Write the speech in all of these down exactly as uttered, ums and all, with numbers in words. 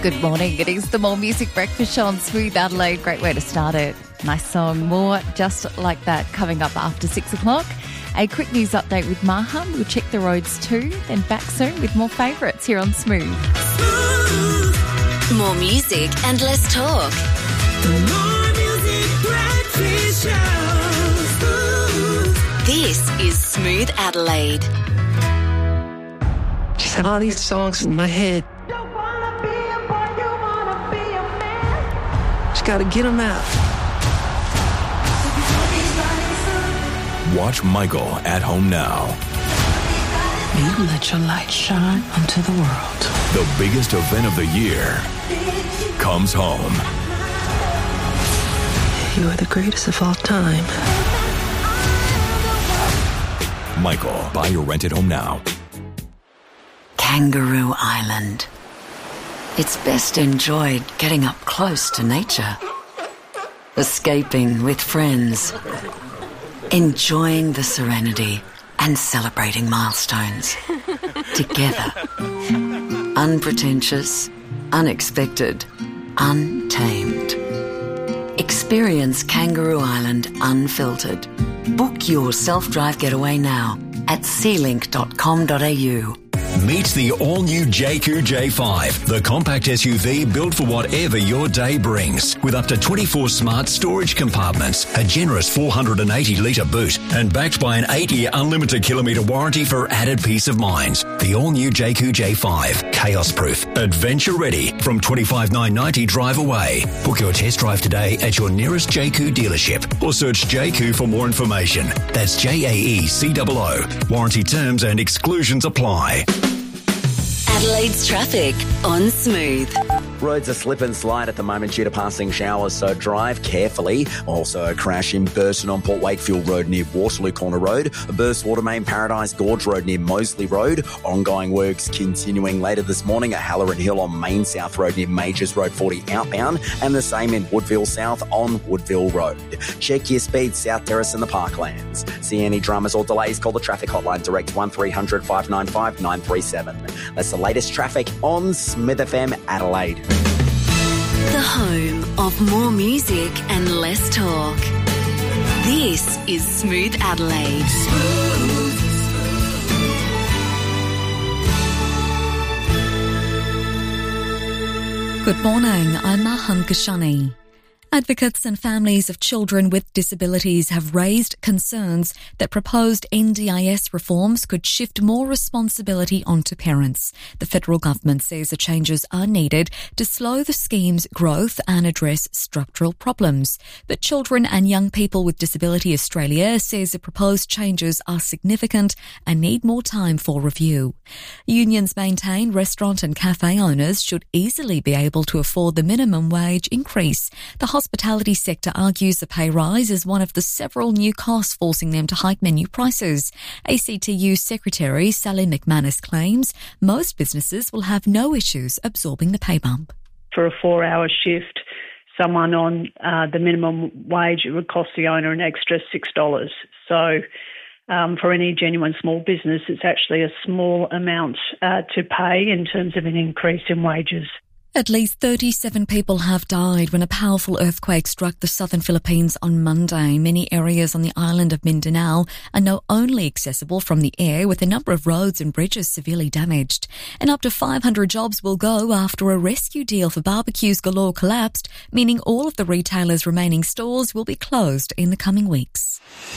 Good morning. It is the More Music Breakfast Show on Smooth Adelaide. Great way to start it. Nice song. More just like that coming up after six o'clock. A quick news update with Maha. We'll check the roads too. Then back soon with more favourites here on Smooth. Smooth. More music and less talk. The More Music Breakfast Show. Smooth. This is Smooth Adelaide. She said all these songs in my head. Gotta get them out. Watch Michael at home now. You let your light shine onto the world. The biggest event of the year comes home. You are the greatest of all time. Michael, buy or rent at home now. Kangaroo Island. It's best enjoyed getting up close to nature, escaping with friends, enjoying the serenity and celebrating milestones together. Unpretentious, unexpected, untamed. Experience Kangaroo Island unfiltered. Book your self-drive getaway now at sea link dot com dot a u. Meet the all-new J Q J five, the compact S U V built for whatever your day brings. With up to twenty-four smart storage compartments, a generous four hundred eighty litre boot, and backed by an eight-year unlimited kilometre warranty for added peace of mind. The all-new J Q J five, chaos-proof, adventure-ready, from twenty-five thousand nine hundred ninety drive away. Book your test drive today at your nearest J Q dealership or search J Q for more information. That's J A E C O O. Warranty terms and exclusions apply. Adelaide's traffic on Smooth. Roads are slip and slide at the moment due to passing showers, so drive carefully. Also a crash in Burton on Port Wakefield Road near Waterloo Corner Road. A burst water main Paradise Gorge Road near Moseley Road. Ongoing works continuing later this morning at Halloran Hill on Main South Road near Majors Road forty outbound, and the same in Woodville South on Woodville Road. Check your speed, South Terrace and the Parklands. See any dramas or delays, call the traffic hotline direct one three hundred five nine five nine three seven. That's the latest traffic on Smith F M Adelaide. The home of more music and less talk. This is Smooth Adelaide. Smooth. Good morning, I'm Maham Kashani. Advocates and families of children with disabilities have raised concerns that proposed N D I S reforms could shift more responsibility onto parents. The federal government says the changes are needed to slow the scheme's growth and address structural problems. But Children and Young People with Disability Australia says the proposed changes are significant and need more time for review. Unions maintain restaurant and cafe owners should easily be able to afford the minimum wage increase. The hospitality sector argues the pay rise is one of the several new costs forcing them to hike menu prices. A C T U Secretary Sally McManus claims most businesses will have no issues absorbing the pay bump. For a four-hour shift, someone on uh, the minimum wage, it would cost the owner an extra six dollars. So um, for any genuine small business, it's actually a small amount uh, to pay in terms of an increase in wages. At least thirty-seven people have died when a powerful earthquake struck the southern Philippines on Monday. Many areas on the island of Mindanao are now only accessible from the air, with a number of roads and bridges severely damaged. And up to five hundred jobs will go after a rescue deal for Barbecues Galore collapsed, meaning all of the retailer's remaining stores will be closed in the coming weeks.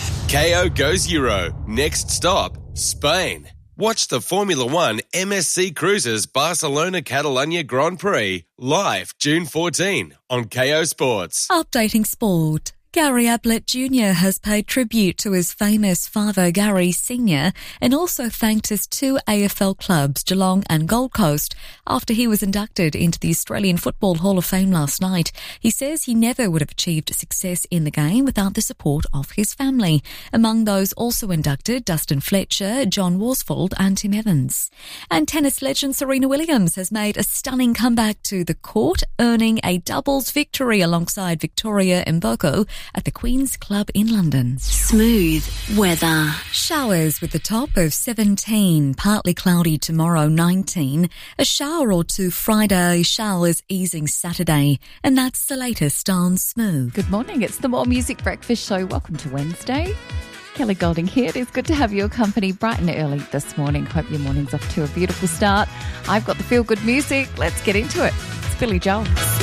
K O goes Euro. Next stop, Spain. Watch the Formula One M S C Cruises Barcelona Catalunya Grand Prix live June fourteenth on K O Sports. Updating sport. Gary Ablett Junior has paid tribute to his famous father, Gary Senior, and also thanked his two A F L clubs, Geelong and Gold Coast, after he was inducted into the Australian Football Hall of Fame last night. He says he never would have achieved success in the game without the support of his family. Among those also inducted, Dustin Fletcher, John Worsfold and Tim Evans. And tennis legend Serena Williams has made a stunning comeback to the court, earning a doubles victory alongside Victoria Mboko at the Queen's Club in London. Smooth weather. Showers with the top of seventeen, partly cloudy tomorrow nineteen, a shower or two Friday, showers easing Saturday, and that's the latest on Smooth. Good morning, it's the More Music Breakfast Show. Welcome to Wednesday. Kelly Golding here. It is good to have your company bright and early this morning. Hope your morning's off to a beautiful start. I've got the feel-good music. Let's get into it. It's Billy Joel.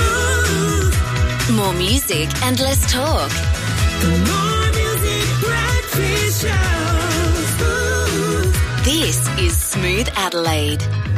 More music and less talk. More Music Breakfast Show. This is Smooth Adelaide.